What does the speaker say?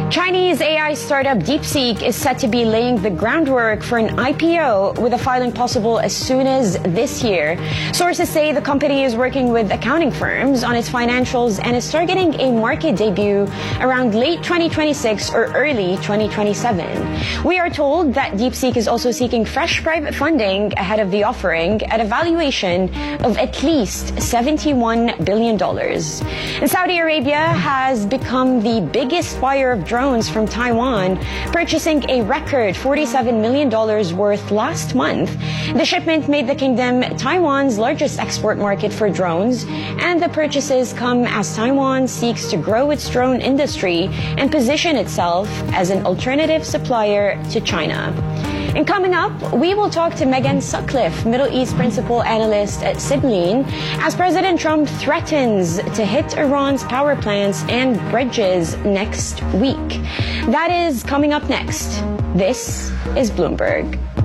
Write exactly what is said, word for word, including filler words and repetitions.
Chinese A I startup DeepSeek is set to be laying the groundwork for an I P O with a filing possible as soon as this year. Sources say the company is working with accounting firms on its financials and is targeting a market debut around late twenty twenty-six or early twenty twenty-seven. We are told that DeepSeek is also seeking fresh private funding ahead of the offering at a valuation of at least seventy-one billion dollars. And Saudi Arabia has become the biggest buyer of drones from Taiwan, purchasing a record forty-seven million dollars worth last month. The shipment made the kingdom Taiwan's largest export market for drones, and the purchases come as Taiwan seeks to grow its drone industry and position itself as an alternative supplier to China. And coming up, we will talk to Megan Sutcliffe, Middle East Principal Analyst at Sibylline, as President Trump threatens to hit Iran's power plants and bridges next week. That is coming up next. This is Bloomberg.